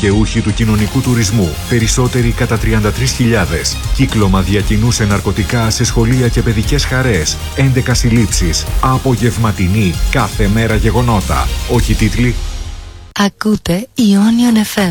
Δικαιούχοι του κοινωνικού τουρισμού, περισσότεροι κατά 33.000. Κύκλωμα διακινού σε ναρκωτικά σε σχολεία και παιδικές χαρές. 11 συλλήψεις. Απογευματινή, κάθε μέρα γεγονότα. Όχι τίτλοι. Ακούτε Ionian FM.